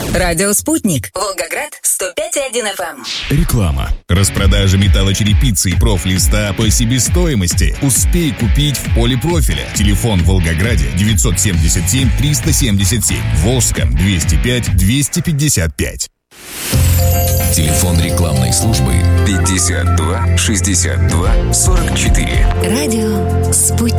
Радио «Спутник». Волгоград, 105,1 FM. Реклама. Распродажа металлочерепицы и профлиста по себестоимости. Успей купить в Полипрофиле. Телефон в Волгограде 977-377. В Волжском 205-255. Телефон рекламной службы 52 62 44. Радио «Спутник».